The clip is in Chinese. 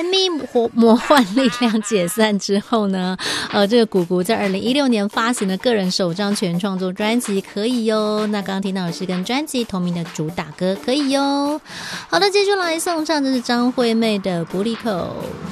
密魔幻力量解散之后呢，这个谷谷在2016年发行的个人首张全创作专辑《可以哟》，那刚刚听到的是跟专辑同名的主打歌《可以哟》。好的，接下来送上的是张惠妹的《不离口》。